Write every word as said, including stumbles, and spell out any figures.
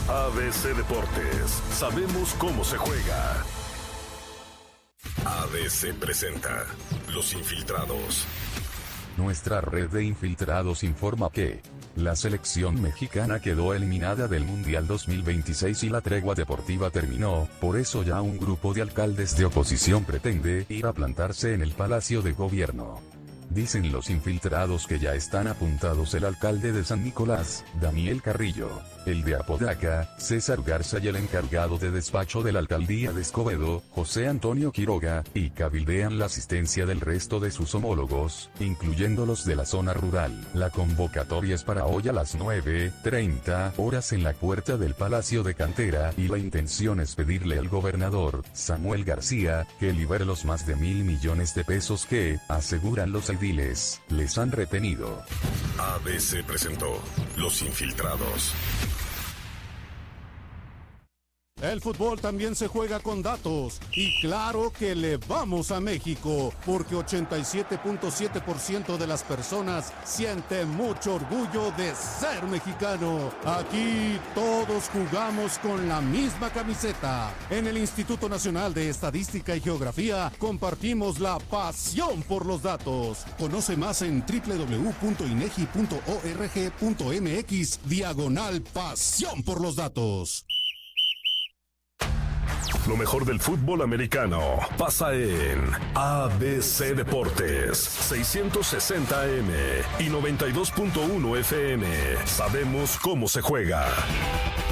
A B C Deportes, sabemos cómo se juega. A B C presenta Los Infiltrados. Nuestra red de infiltrados informa que la selección mexicana quedó eliminada del Mundial dos mil veintiséis y la tregua deportiva terminó, por eso ya un grupo de alcaldes de oposición pretende ir a plantarse en el Palacio de Gobierno. Dicen los infiltrados que ya están apuntados el alcalde de San Nicolás, Daniel Carrillo, el de Apodaca, César Garza y el encargado de despacho de la alcaldía de Escobedo, José Antonio Quiroga, y cabildean la asistencia del resto de sus homólogos, incluyendo los de la zona rural. La convocatoria es para hoy a las nueve treinta horas en la puerta del Palacio de Cantera y la intención es pedirle al gobernador, Samuel García, que libere los más de mil millones de pesos que, aseguran los ediles, les han retenido. A B C presentó Los Infiltrados. El fútbol también se juega con datos, y claro que le vamos a México, porque ochenta y siete punto siete por ciento de las personas siente mucho orgullo de ser mexicano. Aquí todos jugamos con la misma camiseta. En el Instituto Nacional de Estadística y Geografía compartimos la pasión por los datos. Conoce más en doble u doble u doble u punto inegi punto org punto mx diagonal pasión por los datos. Lo mejor del fútbol americano pasa en A B C Deportes, seiscientos sesenta A M y noventa y dos punto uno F M. Sabemos cómo se juega.